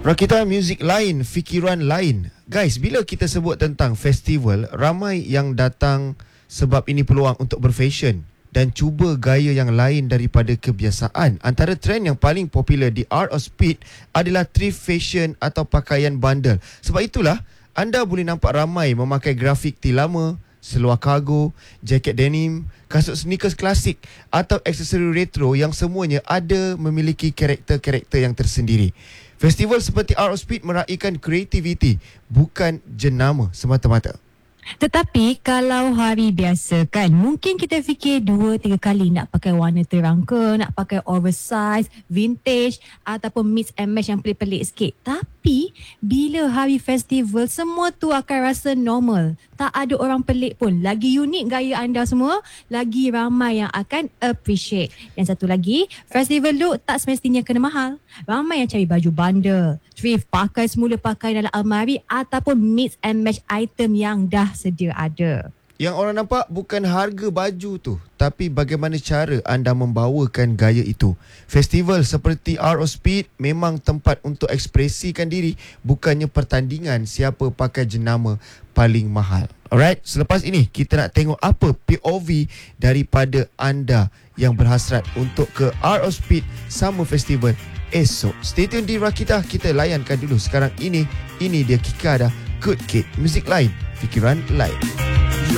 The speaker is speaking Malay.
Rakita, muzik lain, fikiran lain. Guys, bila kita sebut tentang festival, ramai yang datang sebab ini peluang untuk berfashion dan cuba gaya yang lain daripada kebiasaan. Antara trend yang paling popular di Art of Speed adalah thrift fashion atau pakaian bandel. Sebab itulah, anda boleh nampak ramai memakai grafiti lama, seluar kargo, jaket denim, kasut sneakers klasik atau aksesori retro yang semuanya ada memiliki karakter-karakter yang tersendiri. Festival seperti Art of Speed meraikan kreativiti, bukan jenama semata-mata. Tetapi kalau hari biasa kan, mungkin kita fikir 2-3 kali nak pakai warna terang ke, nak pakai oversize, vintage ataupun mix and match yang pelik-pelik sikit. Tapi bila hari festival, semua tu akan rasa normal. Tak ada orang pelik pun. Lagi unik gaya anda semua, lagi ramai yang akan appreciate. Yang satu lagi, festival look tak semestinya kena mahal. Ramai yang cari baju bundle, thrift, pakai semula pakai dalam almari ataupun mix and match item yang dah sedia ada. Yang orang nampak bukan harga baju tu, tapi bagaimana cara anda membawakan gaya itu. Festival seperti Art of Speed memang tempat untuk ekspresikan diri, bukannya pertandingan siapa pakai jenama paling mahal. Alright, selepas ini kita nak tengok apa POV daripada anda yang berhasrat untuk ke Art of Speed Summer Festival esok. Stay tune di Rakita, kita layankan dulu sekarang ini dia Kikada, Good Kid, muzik lain, fikiran lain.